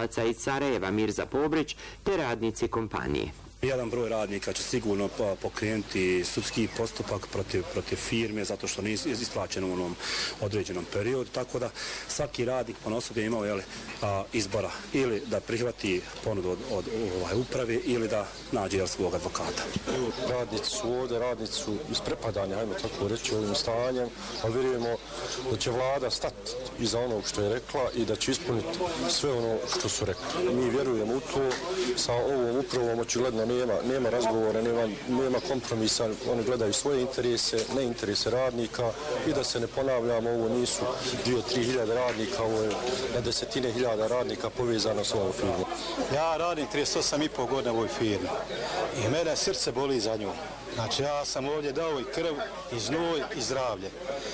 sindikalaca iz Sarajeva Mirza Pobrić te radnici kompanije. Jedan broj radnika će sigurno pokrenuti sudski postupak protiv firme zato što nije isplaćeno u onom određenom periodu, tako da svaki radnik ponosno je imao izbora ili da prihvati ponudu od uprave ili da nađe svog advokata. Radnici su ovdje, radnici su isprepadani, ajmo tako reći, ovim stanjem, ali vjerujemo da će vlada stati iza onog što je rekla i da će ispuniti sve ono što su rekli. Mi vjerujemo u to, sa ovom upravom očigledno nema razgovora, nema kompromisa, oni gledaju svoje interese, ne interese radnika i da se ne ponavljamo, ovo nisu 2-3 hiljade radnika, ovo je na desetine hiljada radnika povezano s ovom firmom. Ja radim 38,5 godina u ovoj firmi i mene srce boli za nju. Znači ja sam ovdje dao i krv, i znoj, i zdravlje.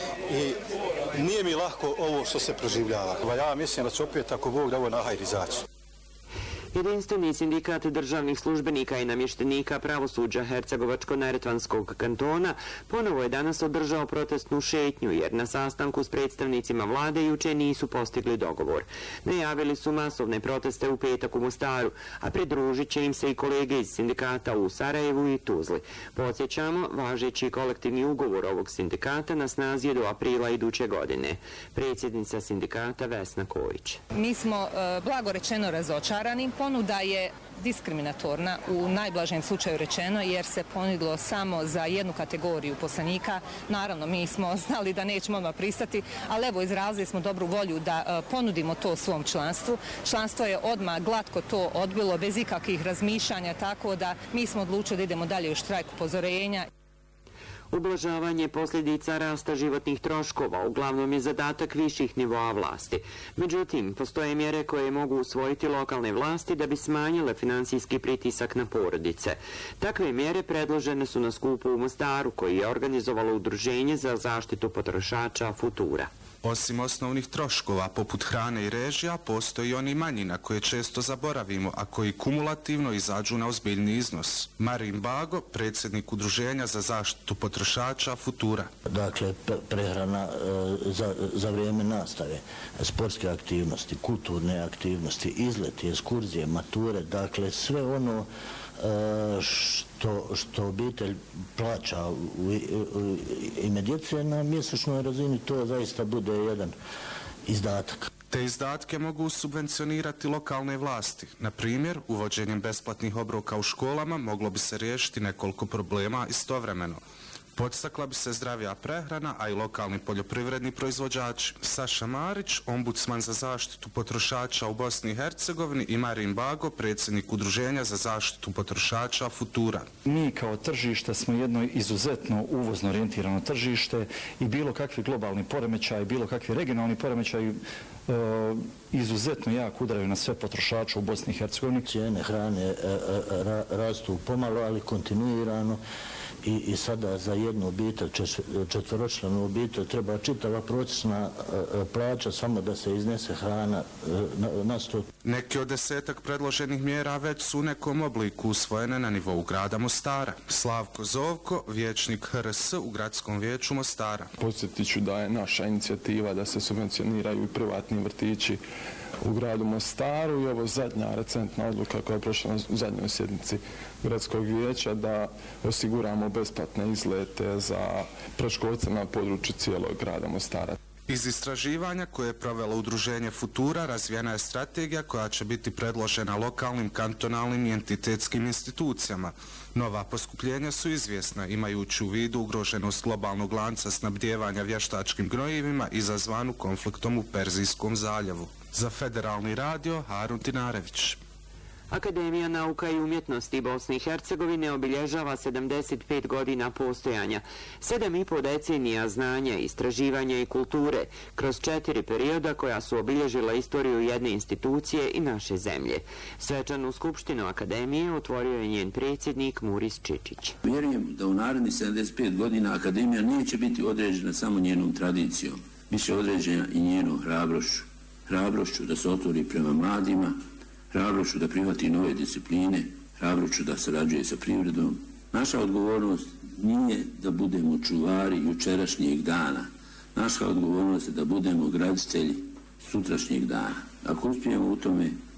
I nije mi lahko ovo što se proživljava. Ja mislim da će opet ako Bog da ovo nahajri izaći. Jedinstveni sindikat državnih službenika i namještenika pravosuđa Hercegovačko-Neretvanskog kantona ponovo je danas održao protestnu šetnju jer na sastanku s predstavnicima vlade juče nisu postigli dogovor. Najavili su masovne proteste u petak u Mostaru, a pridružit će im se i kolege iz sindikata u Sarajevu i Tuzli. Podsjećamo, važeći kolektivni ugovor ovog sindikata na snazi je do aprila iduće godine. Predsjednica sindikata Vesna Kojić. Mi smo blago rečeno razočarani. Ponuda je diskriminatorna u najblažem slučaju rečeno jer se ponudilo samo za jednu kategoriju poslanika. Naravno, mi smo znali da nećemo odmah pristati, ali evo izrazili smo dobru volju da ponudimo to svom članstvu. Članstvo je odmah glatko to odbilo bez ikakvih razmišljanja, tako da mi smo odlučili da idemo dalje u štrajk upozorenja. Ublažavanje posljedica rasta životnih troškova uglavnom je zadatak viših nivoa vlasti. Međutim, postoje mjere koje mogu usvojiti lokalne vlasti da bi smanjile finansijski pritisak na porodice. Takve mjere predložene su na skupu u Mostaru koji je organizovalo Udruženje za zaštitu potrošača Futura. Osim osnovnih troškova poput hrane i režija, postoji oni manji na koje često zaboravimo, a koji kumulativno izađu na ozbiljni iznos. Marin Bago, predsjednik Udruženja za zaštitu potrošača Futura. Dakle, prehrana za vrijeme nastave, sportske aktivnosti, kulturne aktivnosti, izleti, ekskurzije, mature, dakle sve ono što obitelj plaća u ime djece na mjesečnoj razini, to zaista bude jedan izdatak. Te izdatke mogu subvencionirati lokalne vlasti. Na primjer, uvođenjem besplatnih obroka u školama moglo bi se riješiti nekoliko problema istovremeno. Podstakla bi se zdravija prehrana, a i lokalni poljoprivredni proizvođači. Saša Marić, ombudsman za zaštitu potrošača u Bosni i Hercegovini, i Marin Bago, predsjednik Udruženja za zaštitu potrošača Futura. Mi kao tržište smo jedno izuzetno uvozno orijentirano tržište i bilo kakvi globalni poremećaj, bilo kakvi regionalni poremećaj izuzetno jako udaraju na sve potrošače u Bosni i Hercegovini. Cijene hrane rastu pomalo, ali kontinuirano. I sada za jednu obitelj, četvoročlanu obitelj, treba čitava prosječna plaća samo da se iznese hrana na sto. Neki od 10 predloženih mjera već su u nekom obliku usvojene na nivou grada Mostara. Slavko Zovko, vijećnik HRS u gradskom vijeću Mostara. Podsjetit ću da je naša inicijativa da se subvencioniraju i privatni vrtići u gradu Mostaru i ovo zadnja recentna odluka koja je prošla na zadnjoj sjednici gradskog vijeća da osiguramo besplatne izlete za predškolce na području cijelog grada Mostara. Iz istraživanja koje je provelo Udruženje Futura razvijena je strategija koja će biti predložena lokalnim, kantonalnim i entitetskim institucijama. Nova poskupljenja su izvjesna, imajući u vidu ugroženost globalnog lanca snabdijevanja vještačkim gnojivima izazvanu konfliktom u Perzijskom zaljevu. Za Federalni radio, Harun Tinarević. Akademija nauka i umjetnosti Bosne i Hercegovine obilježava 75 godina postojanja, 7,5 decenija znanja, istraživanja i kulture, kroz 4 perioda koja su obilježila istoriju jedne institucije i naše zemlje. Svečanu skupštinu Akademije otvorio je njen predsjednik Muris Čičić. Vjerujem da u narednih 75 godina Akademija neće biti određena samo njenom tradicijom, biće određena i njenom hrabrošću. Hrabrošću da se otvori prema mladima, hrabrošću da prihvati nove discipline, hrabrošću da sarađuje sa privredom. Naša odgovornost nije da budemo čuvari jučerašnjeg dana. Naša odgovornost je da budemo graditelji sutrašnjeg dana. Ako uspijemo u tome,